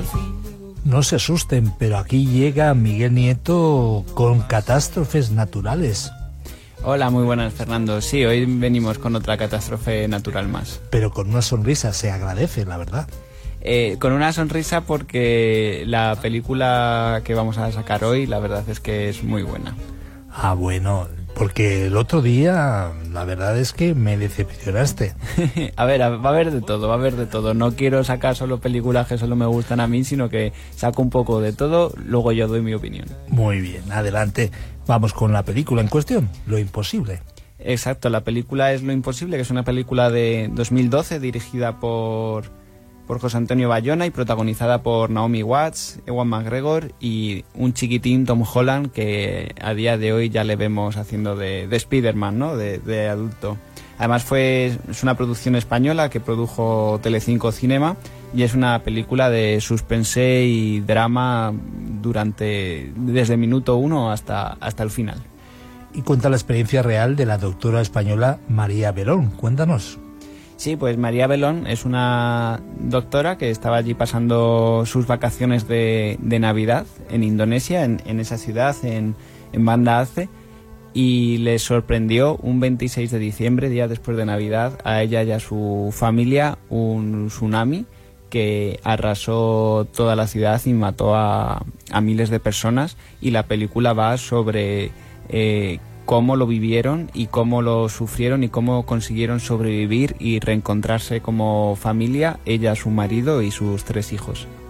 paz. No se asusten, pero aquí llega Miguel Nieto con Catástrofes Naturales. Hola, muy buenas, Fernando. Sí, hoy venimos con otra catástrofe natural más. Pero con una sonrisa, se agradece, la verdad. Con una sonrisa porque la película que vamos a sacar hoy, la verdad es que es muy buena. Ah, bueno, porque el otro día, la verdad es que me decepcionaste. A ver, va a haber de todo. No quiero sacar solo películas que solo me gustan a mí, sino que saco un poco de todo, luego yo doy mi opinión. Muy bien, adelante. Vamos con la película en cuestión, Lo Imposible. Exacto, la película es Lo Imposible, que es una película de 2012 dirigida por José Antonio Bayona y protagonizada por Naomi Watts, Ewan McGregor y un chiquitín Tom Holland que a día de hoy ya le vemos haciendo de Spider-Man, ¿no? de adulto. Además es una producción española que produjo Telecinco Cinema y es una película de suspense y drama desde el minuto 1 hasta el final. Y cuenta la experiencia real de la doctora española María Belón. Cuéntanos. Sí, pues María Belón es una doctora que estaba allí pasando sus vacaciones de Navidad en Indonesia, en esa ciudad, en Banda Aceh, y le sorprendió un 26 de diciembre, día después de Navidad, a ella y a su familia un tsunami que arrasó toda la ciudad y mató a miles de personas, y la película va sobre cómo lo vivieron y cómo lo sufrieron y cómo consiguieron sobrevivir y reencontrarse como familia, ella, su marido y sus 3 hijos.